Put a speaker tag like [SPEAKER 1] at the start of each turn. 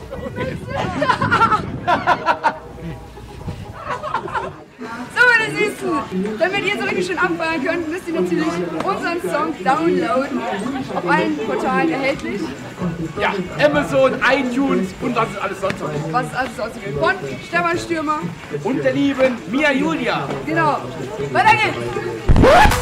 [SPEAKER 1] So, meine Süßen, damit ihr so richtig schön abfeiern könnt, müsst ihr natürlich unseren Song downloaden. Auf allen Portalen erhältlich.
[SPEAKER 2] Ja, Amazon, iTunes und was ist alles sonst noch.
[SPEAKER 1] Was ist alles sonst gibt. Von Stefan Stürmer.
[SPEAKER 2] Und der lieben Mia Julia.
[SPEAKER 1] Genau. Weiter geht's.